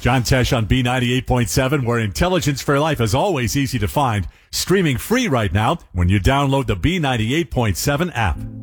John Tesh on B98.7, where intelligence for life is always easy to find. Streaming free right now when you download the B98.7 app.